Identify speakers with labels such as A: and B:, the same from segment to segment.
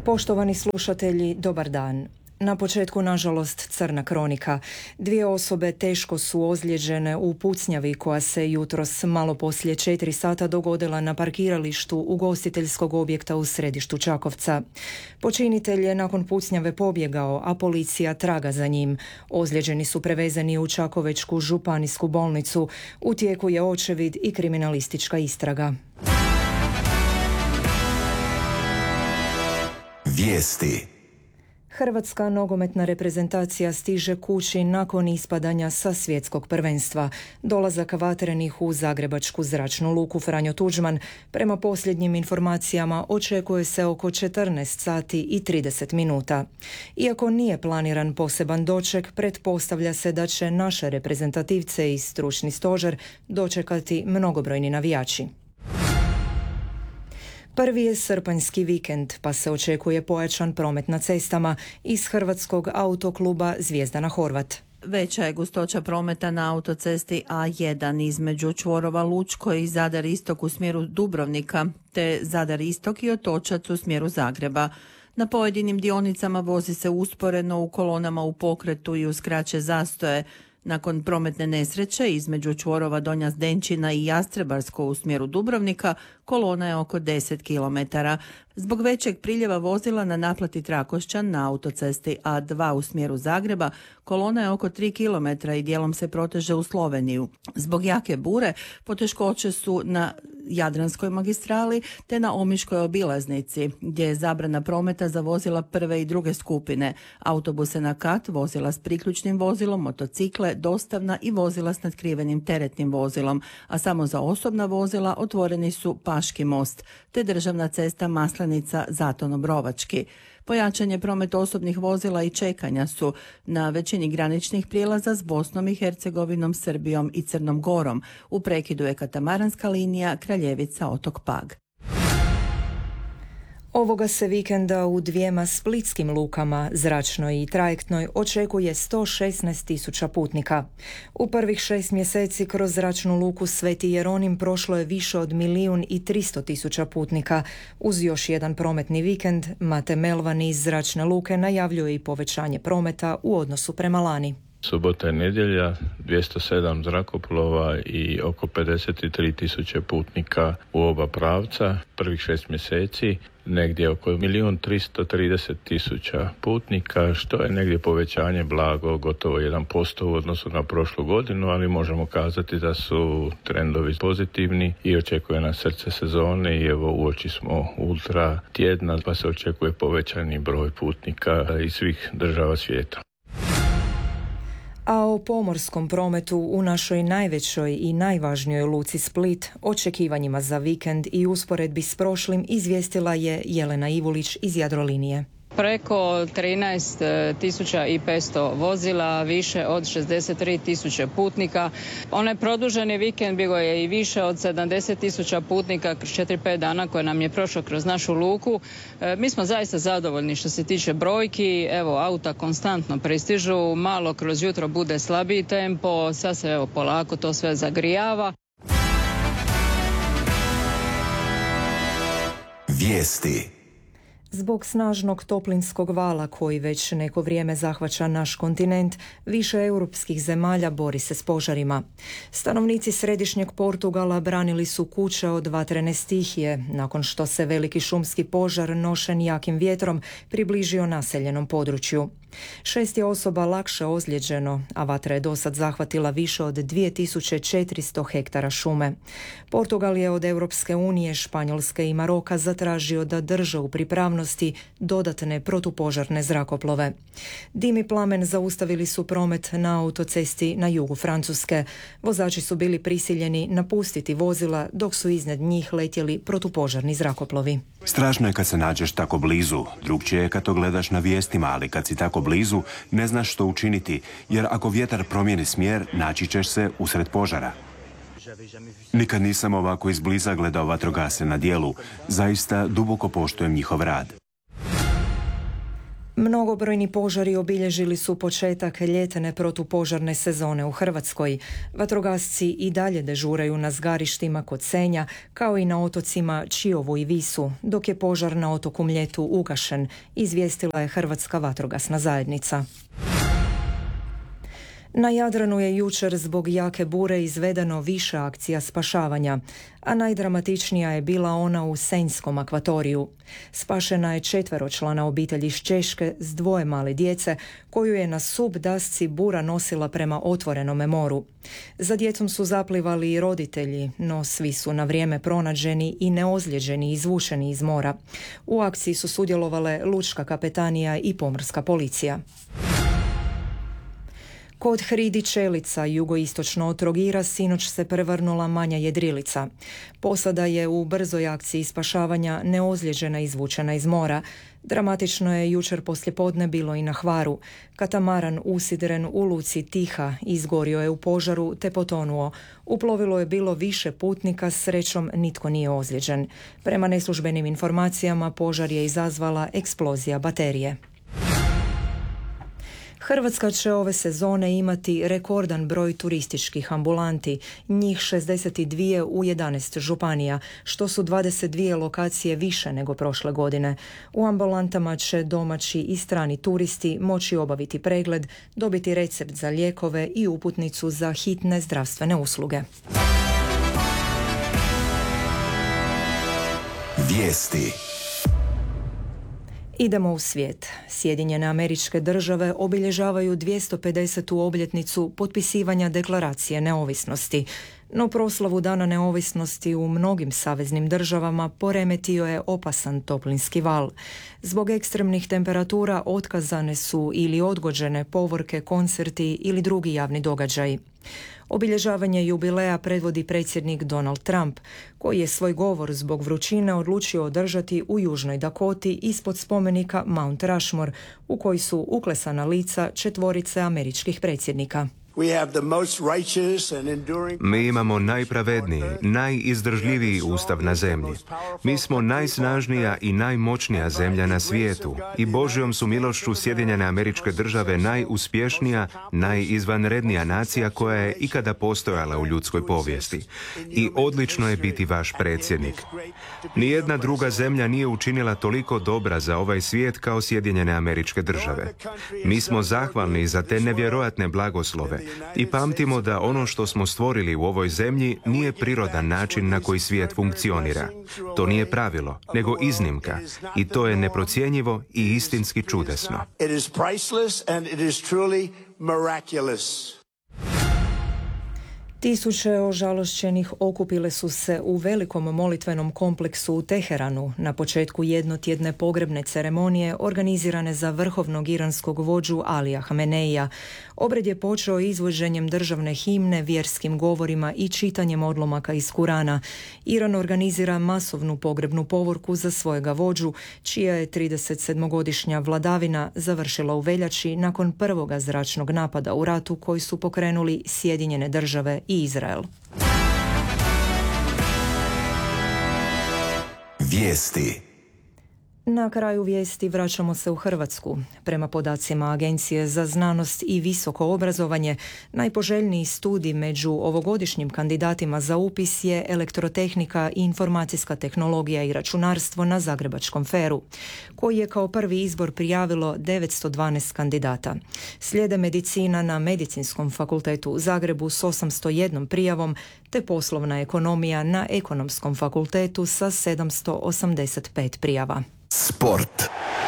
A: Poštovani slušatelji, dobar dan. Na početku, nažalost, crna kronika. 2 osobe teško su ozlijeđene u pucnjavi koja se jutros malo poslije 4 sata dogodila na parkiralištu ugostiteljskog objekta u središtu Čakovca. Počinitelj je nakon pucnjave pobjegao, a policija traga za njim. Ozlijeđeni su prevezani u Čakovečku županijsku bolnicu. U tijeku je očevid i kriminalistička istraga.
B: Vijesti.
A: Hrvatska nogometna reprezentacija stiže kući nakon ispadanja sa svjetskog prvenstva. Dolazak vatrenih u zagrebačku zračnu luku Franjo Tuđman prema posljednjim informacijama očekuje se oko 14 sati i 30 minuta. Iako nije planiran poseban doček, pretpostavlja se da će naše reprezentativce i stručni stožer dočekati mnogobrojni navijači. Prvi je srpanjski vikend, pa se očekuje pojačan promet na cestama. Iz Hrvatskog autokluba Zvijezdana Horvat.
C: Veća je gustoća prometa na autocesti A1 između čvorova Lučko i Zadar Istok u smjeru Dubrovnika, te Zadar Istok i Otočac u smjeru Zagreba. Na pojedinim dionicama vozi se usporeno u kolonama u pokretu i uz kraće zastoje. Nakon prometne nesreće između čvorova Donja Zdenčina i Jastrebarsko u smjeru Dubrovnika, kolona je oko 10 km. Zbog većeg priljeva vozila na naplati Trakošćan na autocesti A2 u smjeru Zagreba, kolona je oko 3 km i dijelom se proteže u Sloveniju. Zbog jake bure poteškoće su na Jadranskoj magistrali te na Omiškoj obilaznici, gdje je zabrana prometa za vozila prve i druge skupine, autobuse na kat, vozila s priključnim vozilom, motocikle, dostavna i vozila s natkrivenim teretnim vozilom, a samo za osobna vozila otvoreni su Paški most, te državna cesta Maslenica Zatono-Brovački. Pojačanje prometa osobnih vozila i čekanja su na većini graničnih prijelaza s Bosnom i Hercegovinom, Srbijom i Crnom Gorom. U prekidu je katamaranska linija Kraljevica-Otok Pag.
A: Ovoga se vikenda u 2 splitskim lukama, zračnoj i trajektnoj, očekuje 116.000 putnika. U prvih 6 mjeseci kroz zračnu luku Sveti Jeronim prošlo je više od 1.300.000 putnika. Uz još jedan prometni vikend, Mate Melvan iz zračne luke najavljuje i povećanje prometa u odnosu prema lani.
D: Subota i nedjelja, 207 zrakoplova i oko 53.000 putnika u oba pravca. Prvih 6 mjeseci negdje oko 1.330.000 putnika, što je negdje povećanje blago, gotovo 1% u odnosu na prošlu godinu, ali možemo kazati da su trendovi pozitivni i očekuje nas srce sezone i evo uoči smo ultra tjedna, pa se očekuje povećani broj putnika iz svih država svijeta.
A: A o pomorskom prometu u našoj najvećoj i najvažnijoj luci Split, očekivanjima za vikend i usporedbi s prošlim izvijestila je Jelena Ivulić iz Jadrolinije.
E: Preko 13.500 vozila, više od 63.000 putnika. Onaj produženi vikend bio je i više od 70.000 putnika kroz 4-5 dana koje nam je prošlo kroz našu luku. Mi smo zaista zadovoljni što se tiče brojki. Evo, auta konstantno pristižu, malo kroz jutro bude slabiji tempo, sad se polako to sve zagrijava.
B: Vijesti.
A: Zbog snažnog toplinskog vala koji već neko vrijeme zahvaća naš kontinent, više europskih zemalja bori se s požarima. Stanovnici središnjeg Portugala branili su kuće od vatrene stihije, nakon što se veliki šumski požar nošen jakim vjetrom približio naseljenom području. 6 je osoba lakše ozlijeđeno, a vatra je dosad zahvatila više od 2400 hektara šume. Portugal je od Europske unije, Španjolske i Maroka zatražio da drže u pripravnosti dodatne protupožarne zrakoplove. Dim i plamen zaustavili su promet na autocesti na jugu Francuske. Vozači su bili prisiljeni napustiti vozila dok su iznad njih letjeli protupožarni zrakoplovi.
F: Strašno je kad se nađeš tako blizu, drugčije je kad to gledaš na vijestima, ali kad si tako blizu ne znaš što učiniti, jer ako vjetar promijeni smjer, naći ćeš se usred požara. Nikad nisam ovako izbliza gledao vatrogasce na djelu, zaista duboko poštujem njihov rad.
A: Mnogobrojni požari obilježili su početak ljetne protupožarne sezone u Hrvatskoj. Vatrogasci i dalje dežuraju na zgarištima kod Senja, kao i na otocima Čiovu i Visu, dok je požar na otoku Mljetu ugašen, izvijestila je Hrvatska vatrogasna zajednica. Na Jadranu je jučer zbog jake bure izvedeno više akcija spašavanja, a najdramatičnija je bila ona u Senjskom akvatoriju. Spašena je 4-člana obitelj iz Češke s 2 male djece, koju je na subdasci bura nosila prema otvorenome moru. Za djecom su zaplivali i roditelji, no svi su na vrijeme pronađeni i neozlijeđeni izvučeni iz mora. U akciji su sudjelovale lučka kapetanija i pomorska policija. Kod hridi Čelica, jugoistočno od Trogira, sinoć se prevrnula manja jedrilica. Posada je u brzoj akciji spašavanja neozlijeđena izvučena iz mora. Dramatično je jučer poslijepodne bilo i na Hvaru. Katamaran usidren u luci Tiha izgorio je u požaru te potonuo. U plovilu je bilo više putnika, srećom nitko nije ozlijeđen. Prema neslužbenim informacijama požar je izazvala eksplozija baterije. Hrvatska će ove sezone imati rekordan broj turističkih ambulanti, njih 62 u 11 županija, što su 22 lokacije više nego prošle godine. U ambulantama će domaći i strani turisti moći obaviti pregled, dobiti recept za lijekove i uputnicu za hitne zdravstvene usluge.
B: Vijesti.
A: Idemo u svijet. Sjedinjene Američke Države obilježavaju 250. obljetnicu potpisivanja Deklaracije neovisnosti. No proslavu Dana neovisnosti u mnogim saveznim državama poremetio je opasan toplinski val. Zbog ekstremnih temperatura otkazane su ili odgođene povorke, koncerti ili drugi javni događaji. Obilježavanje jubileja predvodi predsjednik Donald Trump, koji je svoj govor zbog vrućine odlučio održati u Južnoj Dakoti ispod spomenika Mount Rushmore, u koji su uklesana lica 4 američkih predsjednika.
G: Mi imamo najpravedniji, najizdržljiviji ustav na zemlji. Mi smo najsnažnija i najmoćnija zemlja na svijetu i Božjom su milošću Sjedinjene Američke Države najuspješnija, najizvanrednija nacija koja je ikada postojala u ljudskoj povijesti. I odlično je biti vaš predsjednik. Nijedna druga zemlja nije učinila toliko dobra za ovaj svijet kao Sjedinjene Američke Države. Mi smo zahvalni za te nevjerojatne blagoslove i pamtimo da ono što smo stvorili u ovoj zemlji nije prirodan način na koji svijet funkcionira. To nije pravilo, nego iznimka i to je neprocjenjivo i istinski čudesno.
A: Tisuće ožalošćenih okupile su se u velikom molitvenom kompleksu u Teheranu na početku jednotjedne pogrebne ceremonije organizirane za vrhovnog iranskog vođu Alija Hameneija. Obred je počeo izvođenjem državne himne, vjerskim govorima i čitanjem odlomaka iz Kurana. Iran organizira masovnu pogrebnu povorku za svojega vođu, čija je 37-godišnja vladavina završila u veljači nakon prvoga zračnog napada u ratu koji su pokrenuli Sjedinjene Države i Izrael.
B: Vijesti.
A: Na kraju vijesti vraćamo se u Hrvatsku. Prema podacima Agencije za znanost i visoko obrazovanje, najpoželjniji studij među ovogodišnjim kandidatima za upis je elektrotehnika i informacijska tehnologija i računarstvo na Zagrebačkom FER-u, koji je kao prvi izbor prijavilo 912 kandidata. Slijede medicina na Medicinskom fakultetu u Zagrebu s 801 prijavom, te poslovna ekonomija na Ekonomskom fakultetu sa 785 prijava.
B: Sport.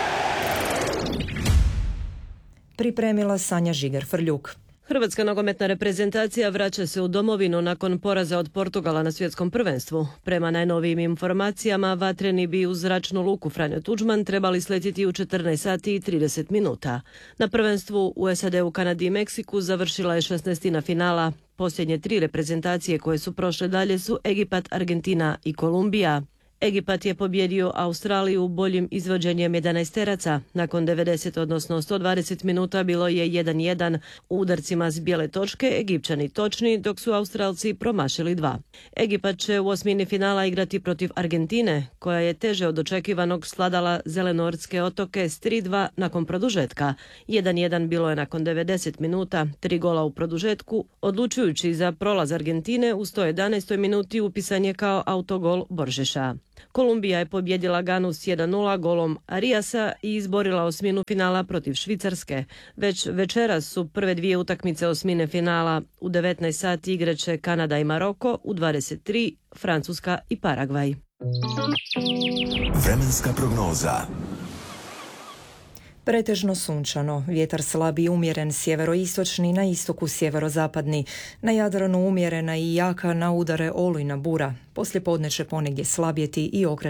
A: Pripremila Sanja Žiger-Frljuk.
H: Hrvatska nogometna reprezentacija vraća se u domovinu nakon poraza od Portugala na svjetskom prvenstvu. Prema najnovijim informacijama, vatreni bi u zračnu luku Franjo Tuđman trebali sletjeti u 14 sati i 30 minuta. Na prvenstvu u SAD-u, Kanadi i Meksiku završila je 16. finala. Posljednje 3 reprezentacije koje su prošle dalje su Egipat, Argentina i Kolumbija. Egipat je pobjedio Australiju boljim izvođenjem 11-teraca. Nakon 90, odnosno 120 minuta bilo je 1-1. U udarcima s bijele točke Egipćani točni, dok su Australci promašili 2. Egipat će u osmini finala igrati protiv Argentine, koja je teže od očekivanog sladala Zelenortske otoke s 3-2 nakon produžetka. 1-1 bilo je nakon 90 minuta, 3 gola u produžetku. Odlučujući za prolaz Argentine u 111. minuti upisan je kao autogol Boržeša. Kolumbija je pobjedila Ganu s 1-0 golom Ariasa i izborila osminu finala protiv Švicarske. Već večeras su prve dvije utakmice osmine finala. U 19 sati igraće Kanada i Maroko, u 23 Francuska i Paragvaj.
B: Vremenska prognoza.
A: Pretežno sunčano, vjetar slab i umjeren sjeveroistočni, na istoku sjeverozapadni, na Jadranu umjerena i jaka, na udare olujna bura. Poslijepodne će ponegdje slabjeti i okrenuti